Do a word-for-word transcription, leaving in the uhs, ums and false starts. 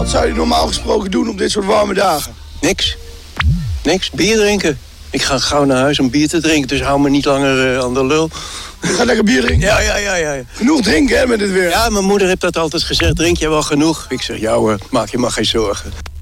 Wat zou je normaal gesproken doen op dit soort warme dagen? Niks. Niks. Bier drinken. Ik ga gauw naar huis om bier te drinken, dus hou me niet langer uh, aan de lul. Je gaat lekker bier drinken? Ja, ja, ja, ja. Genoeg drinken, hè, met dit weer? Ja, mijn moeder heeft dat altijd gezegd. Drink je wel genoeg? Ik zeg, jou, uh, maak je maar geen zorgen.